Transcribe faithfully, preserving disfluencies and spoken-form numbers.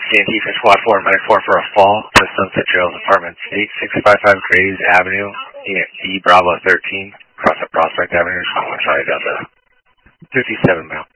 C N T for Squad four, Medic four for a fall to Sunset Trails Apartments, eight six five five Grays Avenue, E Bravo thirteen, across the Prospect Avenue, Charlie Delta, fifty-seven mile.